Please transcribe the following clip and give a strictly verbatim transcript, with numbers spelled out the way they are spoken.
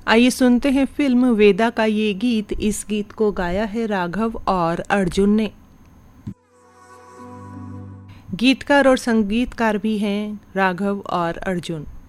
आइए सुनते हैं फिल्म वेदा का ये गीत। इस गीत को गाया है राघव और अर्जुन ने। गीतकार और संगीतकार भी हैं राघव और अर्जुन।